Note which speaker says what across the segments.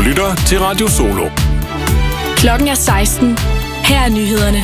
Speaker 1: lytter til Radio Solo.
Speaker 2: Klokken er 16. Her er nyhederne.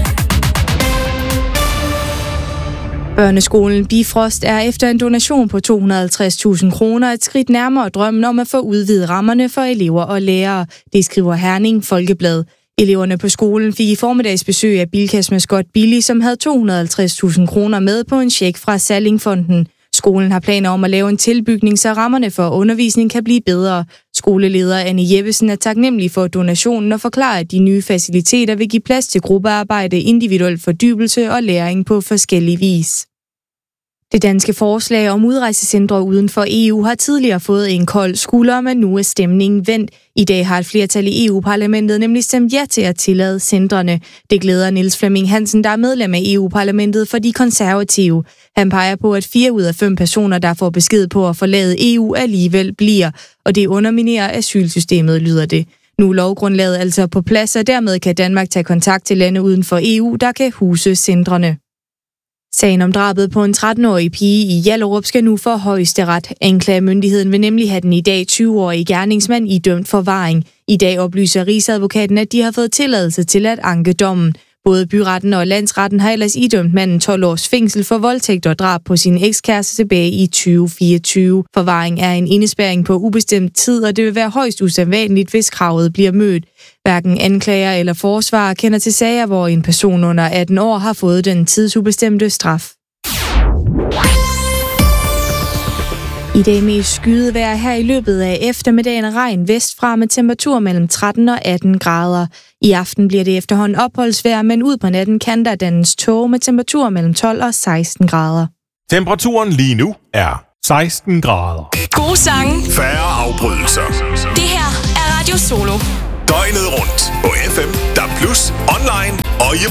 Speaker 3: Børneskolen Bifrost er efter en donation på 250.000 kroner et skridt nærmere drømmen om at få udvidet rammerne for elever og lærere. Det skriver Herning Folkeblad. Eleverne på skolen fik i formiddags besøg af Bilkas-maskot Billy, som havde 250.000 kroner med på en check fra Salling-fonden. Skolen har planer om at lave en tilbygning, så rammerne for undervisning kan blive bedre. Skoleleder Anne Jeppesen er taknemmelig for donationen og forklarer, at de nye faciliteter vil give plads til gruppearbejde, individuel fordybelse og læring på forskellig vis. Det danske forslag om udrejsecentre uden for EU har tidligere fået en kold skulder, men nu er stemningen vendt. I dag har et flertal i EU-parlamentet nemlig stemt ja til at tillade centrene. Det glæder Niels Flemming Hansen, der er medlem af EU-parlamentet for de konservative. Han peger på, at 4 ud af 5 personer, der får besked på at forlade EU, alligevel bliver, og det underminerer asylsystemet, lyder det. Nu er lovgrundlaget altså på plads, og dermed kan Danmark tage kontakt til lande uden for EU, der kan huse centrene. Sagen om drabet på en 13-årig pige i Hjallerup skal nu for højesteret. Anklagemyndigheden vil nemlig have den i dag 20-årige gerningsmand idømt forvaring. I dag oplyser Rigsadvokaten, at de har fået tilladelse til at anke dommen. Både byretten og landsretten har ellers idømt manden 12 års fængsel for voldtægt og drab på sin ekskæreste tilbage i 2024. Forvaring er en indespærring på ubestemt tid, og det vil være højst usædvanligt, hvis kravet bliver mødt. Hverken anklager eller forsvarer kender til sager, hvor en person under 18 år har fået den tidsubestemte straf. I dag mest skydevejr her i løbet af eftermiddagen, regn vestfra med temperatur mellem 13 og 18 grader. I aften bliver det efterhånden opholdsvejr, men ud på natten kan der dannes tåge med temperatur mellem 12 og 16 grader.
Speaker 1: Temperaturen lige nu er 16 grader.
Speaker 2: Gode sange.
Speaker 1: Færre afbrydelser.
Speaker 2: Det her er Radio Solo.
Speaker 1: Døgnet rundt på FM